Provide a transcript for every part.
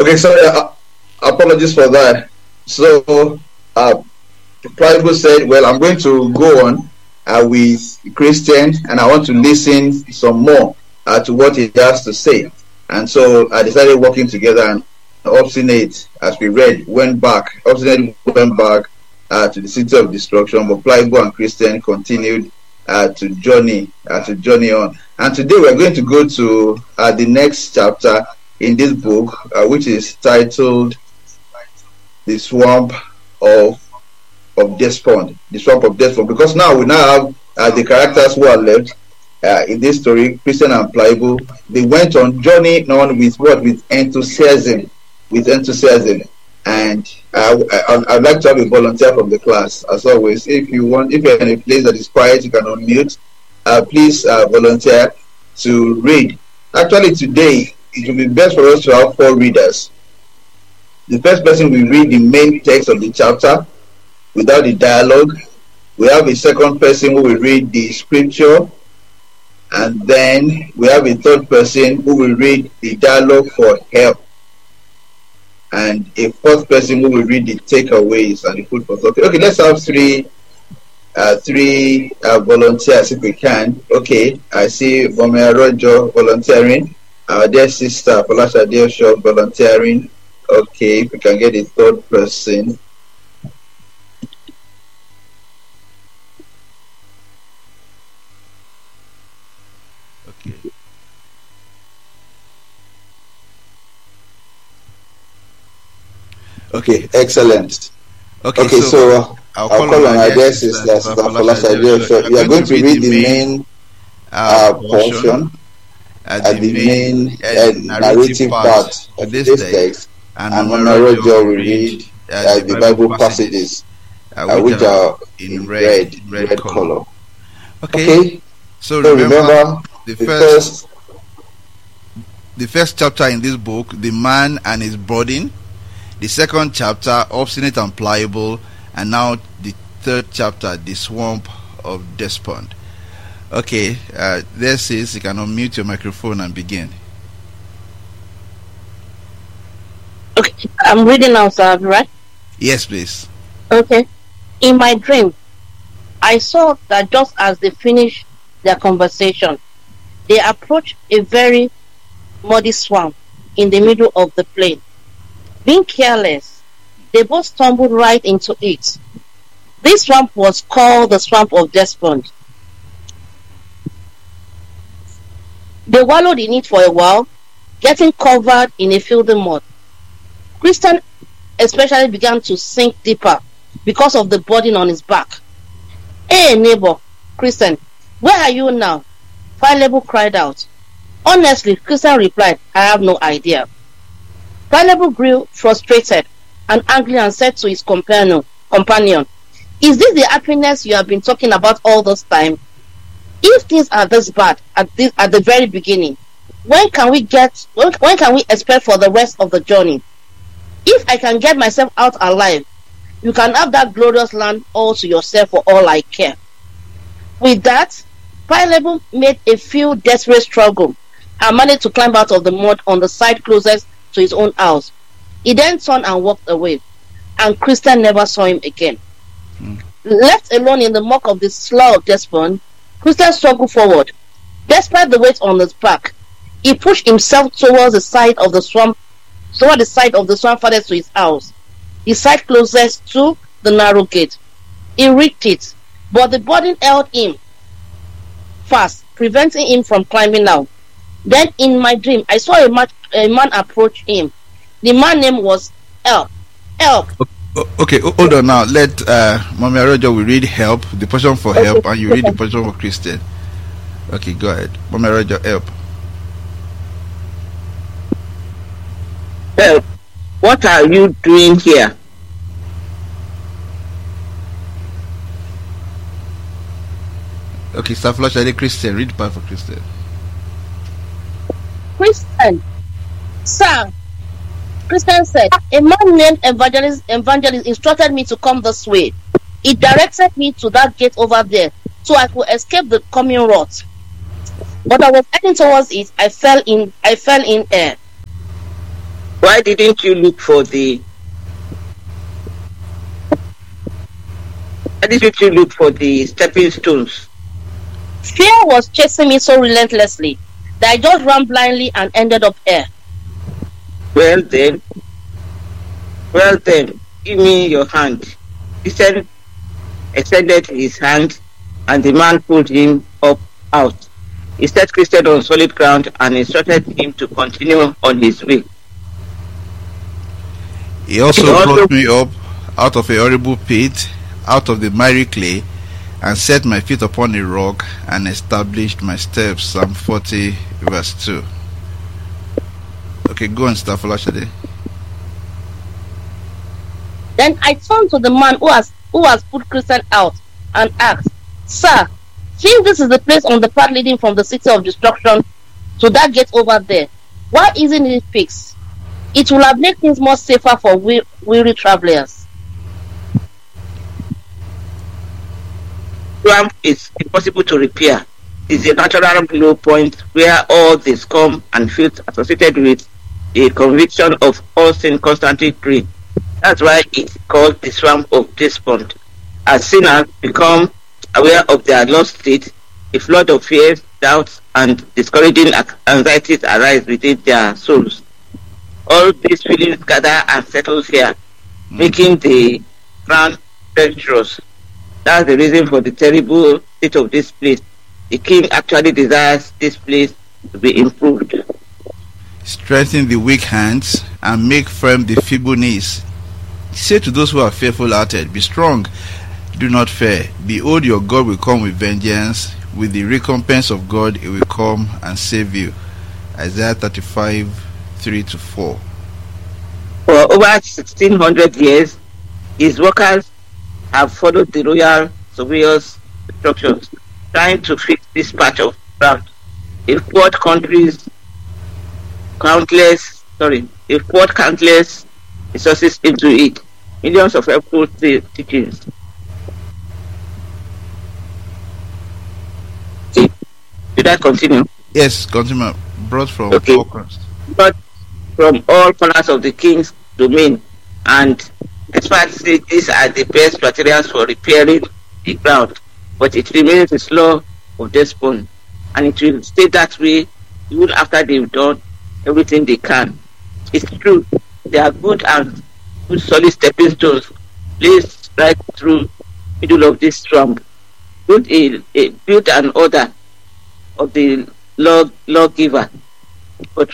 Okay, sorry, apologies for that. So, Bible said, well, I'm going to go on with Christian, and I want to listen some more to what he has to say. And so I decided working together, and Obstinate, as we read, went back. Obstinate went back to the city of destruction, but Pliable and Christian continued to journey on. And today we're going to go to the next chapter in this book, which is titled "The Swamp of Despond." The Swamp of Despond. Because now we have the characters who are left in this story, Christian and Pliable. They went on journey on with what? With enthusiasm. And I'd like to have a volunteer from the class, as always. If you're in a place that is quiet, you can unmute. Please volunteer to read. Actually, today it will be best for us to have 4 readers. The first person will read the main text of the chapter without the dialogue. We have a second person who will read the scripture, and then we have a third person who will read the dialogue for help, and a fourth person who will read the takeaways and the food for thought. Okay, let's have three volunteers if we can. Okay, I see Bomea Rojo volunteering. Our dear sister Falasha Deosho volunteering. Okay, if we can get a third person. Okay, excellent. Okay, so I'll call on our dear sister Falasha Deosho. We are going to read the main portion, the main narrative part of this text, and Mama Rojo will read the Bible passages which are in red color. Okay, so remember the first chapter in this book, the man and his burden. The second chapter, Obstinate and Pliable, and now the third chapter, The Swamp of Despond. Okay, this is, you can unmute your microphone and begin. Okay, I'm reading now, sir, right? Yes, please. Okay. In my dream, I saw that just as they finished their conversation, they approached a very muddy swamp in the middle of the plain. Being careless, they both stumbled right into it. This swamp was called the Swamp of Despond. They wallowed in it for a while, getting covered in a filthy mud. Christian especially began to sink deeper because of the burden on his back. "Hey, neighbor, Christian, where are you now?" Pliable cried out. Honestly, Christian replied, "I have no idea." Pliable grew frustrated and angry and said to his companion, "Is this the happiness you have been talking about all this time? If things are this bad at the very beginning, when can we expect for the rest of the journey? If I can get myself out alive, you can have that glorious land all to yourself for all I care." With that, Pliable made a few desperate struggles and managed to climb out of the mud on the side closest to his own house. He then turned and walked away, and Christian never saw him again. Left alone in the muck of the Slough of Despond, Christian struggled forward. Despite the weight on his back, he pushed himself towards the side of the swamp farthest to his house, the side closest to the narrow gate. He reached it, but the burden held him fast, preventing him from climbing out. Then in my dream, I saw a man approach him. The man's name was Help. Okay, hold on now. Let Mommy Rojo will read help, the portion for help, and you read the portion for Christian. Okay, go ahead. Mommy Rojo, help. Help. What are you doing here? Okay, Sir Flash, Christian, read the part for Christian. Christian, sir, Christian said, a man named Evangelist instructed me to come this way. He directed me to that gate over there so I could escape the coming wrath. But I was heading towards it. I fell in air. Why didn't you look for the stepping stones? Fear was chasing me so relentlessly that I just ran blindly and ended up here. Well then, give me your hand. Christian extended his hand, and the man pulled him up out. He set Christian on solid ground and instructed him to continue on his way. He also brought me up out of a horrible pit, out of the miry clay, and set my feet upon a rock and established my steps. Psalm 40 verse 2. Okay, go on, Sister Folashade. Then I turned to the man who has put Christian out and asked, "Sir, since this is the place on the path leading from the city of destruction to that gate over there, why isn't it fixed? It will have made things more safer for weary travelers." Swamp is impossible to repair. It's a natural low point where all the scum and filth associated with the conviction of all sin constantly breed. That's why it's called the swamp of despond. As sinners become aware of their lost state, a flood of fears, doubts, and discouraging anxieties arise within their souls. All these feelings gather and settle here, making the ground treacherous. That's the reason for the terrible state of this place. The king actually desires this place to be improved. Strengthen the weak hands and make firm the feeble knees. Say to those who are fearful-hearted, be strong, do not fear. Behold, your God will come with vengeance. With the recompense of God, he will come and save you. Isaiah 35, 3-4. For over 1600 years, his workers have followed the royal surveyor's instructions, trying to fix this patch of ground. They've poured countless resources into it, millions of helpful teachings. Should I continue? Yes, continue. Brought from Okay. all corners. But from all corners of the king's domain, and experts say these are the best materials for repairing the ground, but it remains a slow of despond, and it will stay that way even after they've done everything they can. It's true, they are good solid stepping stones placed right through middle of this swamp. Build an order of the lawgiver, but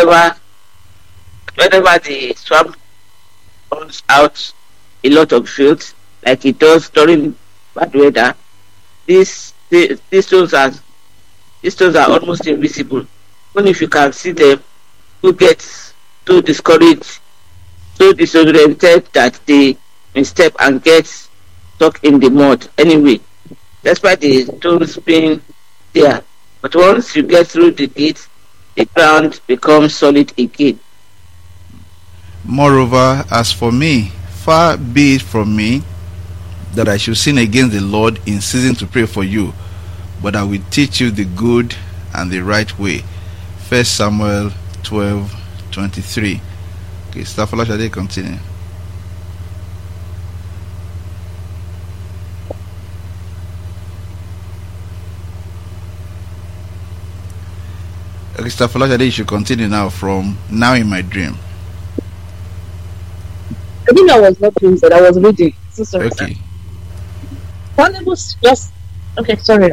whenever the swamp runs out a lot of filth, like it does during bad weather, these stones are almost invisible. Even if you can see them, you get so discouraged, so disoriented that they misstep and get stuck in the mud anyway. Despite the stones being there, but once you get through the gate, the ground becomes solid again. Moreover, as for me, far be it from me that I should sin against the Lord in ceasing to pray for you, but I will teach you the good and the right way. 1 Samuel 12:23. Okay, Staffola, shall they continue? Okay, Staffola, shall they, you should continue now from now in my dream. I think I was not doing that. I was reading. So sorry. Okay. Barnabas just okay. Sorry.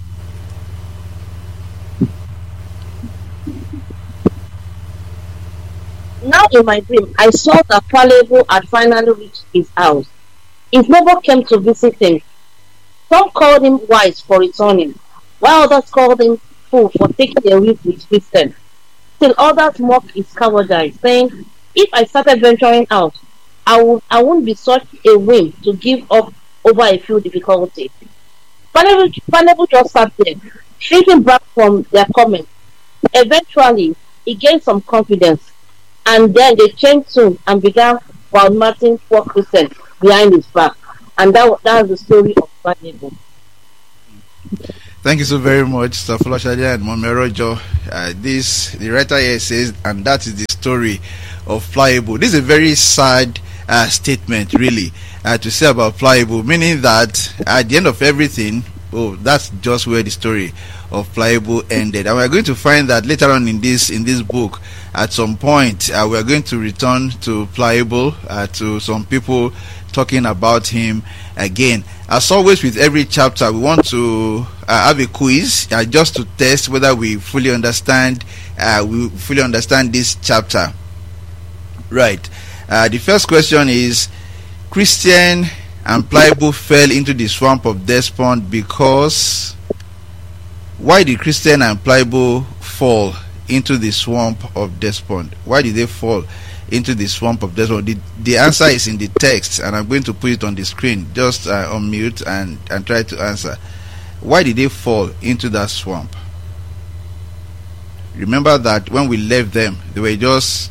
Now in my dream, I saw that Paulable had finally reached his house. His neighbor came to visit him. Some called him wise for returning, while others called him fool for taking a risk with Christian. Still others mocked his cowardice, saying, "If I started venturing out, I won't be such a whim to give up over a few difficulties." Paulable just sat there, shrinking back from their comments. Eventually, he gained some confidence, and then they changed tune and began badmouthing poor Christian behind his back. And that's the story of Paulable. Thank you so very much, Staffola Shadia and Momerojo. The writer here says, and that is the story of Pliable. This is a very sad statement, really, to say about Pliable, meaning that at the end of everything, that's just where the story of Pliable ended. And we're going to find that later on in this book, at some point, we're going to return to Pliable, to some people talking about him again. As always, with every chapter, we want to have a quiz just to test whether we fully understand this chapter. Right. The first question is: Christian and Pliable fell into the swamp of Despond because. Why did Christian and Pliable fall into the swamp of Despond? Why did they fall into the swamp of Despond? The answer is in the text, and I'm going to put it on the screen. Just unmute and try to answer. Why did they fall into that swamp? Remember that when we left them, they were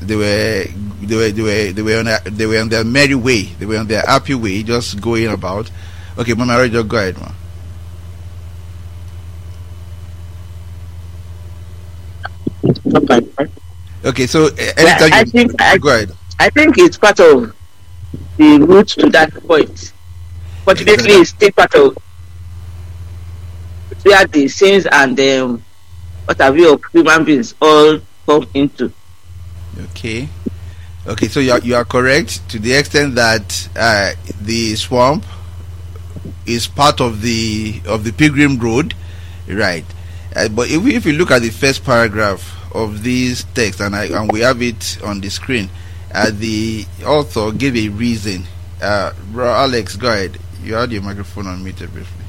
on their merry way. They were on their happy way, just going about. Okay, Mama, just go ahead, ma. Okay, so go ahead. I think it's part of the route to that point. Fortunately, it's still part of where the sins and what have you of human beings all come into. Okay, so you are correct to the extent that the swamp is part of the Pilgrim Road, right? But if you look at the first paragraph of this text, and we have it on the screen, the author gave a reason. Bro Alex, go ahead. You had your microphone unmuted briefly.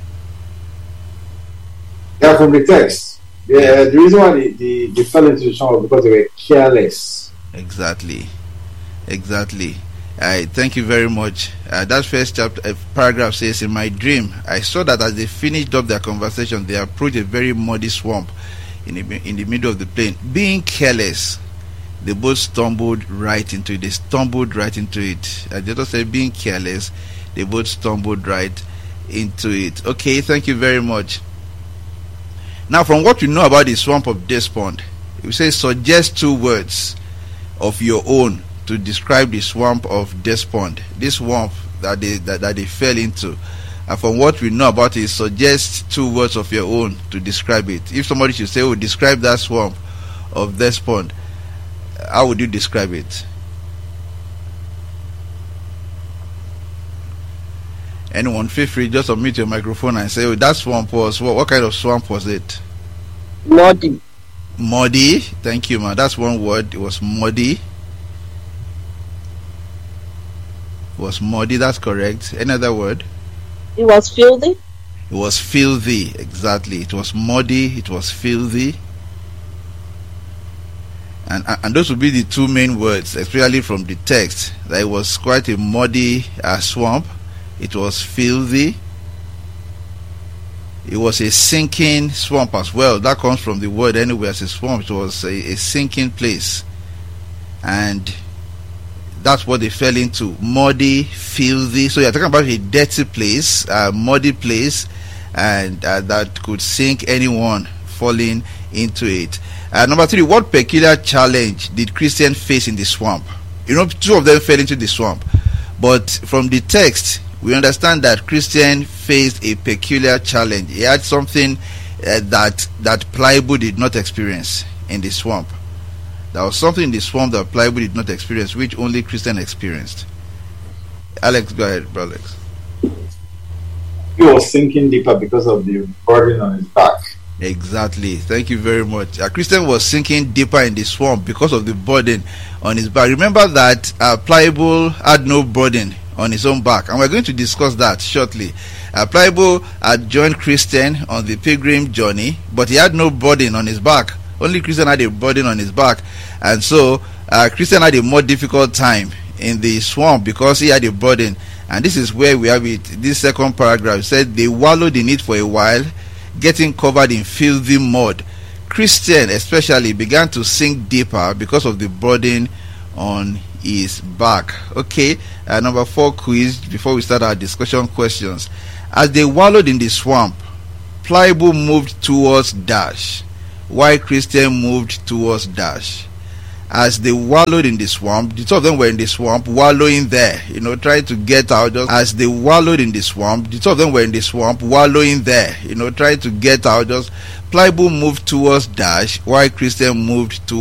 Yeah, from the text. The reason why they fell into the swamp was because they were careless. Exactly. Thank you very much. That first chapter paragraph says, "In my dream, I saw that as they finished up their conversation, they approached a very muddy swamp in the middle of the plain. Being careless, they both stumbled right into it." They stumbled right into it. The author said, being careless, they both stumbled right into it. Okay, thank you very much. Now, from what you know about the swamp of Despond, you say suggest 2 words of your own to describe the swamp of Despond, this swamp that they fell into. And from what we know about it, suggest 2 words of your own to describe it. If somebody should say, describe that swamp of Despond, how would you describe it? Anyone, feel free, just unmute your microphone and say, that swamp was, what kind of swamp was it? Muddy. Muddy, thank you, man. That's one word. It was muddy. That's correct. Any other word? It was filthy. It was filthy, exactly. It was muddy, it was filthy. And those would be the 2 main words, especially from the text, that it was quite a muddy swamp. It was filthy. It was a sinking swamp as well. That comes from the word anyway as a swamp. It was a sinking place. And that's what they fell into. Muddy, filthy. So you're talking about a dirty place, a muddy place, and that could sink anyone falling into it. Number 3, what peculiar challenge did Christian face in the swamp? 2 of them fell into the swamp. But from the text, we understand that Christian faced a peculiar challenge. He had something that Pliable did not experience in the swamp. There was something in the swamp that Pliable did not experience, which only Christian experienced. Alex, go ahead, brother Alex. He was sinking deeper because of the burden on his back. Exactly. Thank you very much. Christian was sinking deeper in the swamp because of the burden on his back. Remember that Pliable had no burden on his own back, and we're going to discuss that shortly. Pliable had joined Christian on the pilgrim journey, but he had no burden on his back. Only Christian had a burden on his back, and so Christian had a more difficult time in the swamp because he had a burden. And this is where we have it. This second paragraph said they wallowed in it for a while, getting covered in filthy mud. Christian especially began to sink deeper because of the burden on his back. Okay, number 4 quiz before we start our discussion questions. As they wallowed in the swamp, Pliable moved towards Dash, while Christian moved towards Dash. as they wallowed in the swamp, the two of them were in the swamp, wallowing there, trying to get out. Just as they wallowed in the swamp, the two of them were in the swamp, wallowing there, trying to get out. Just Pliable moved towards Dash, while Christian moved to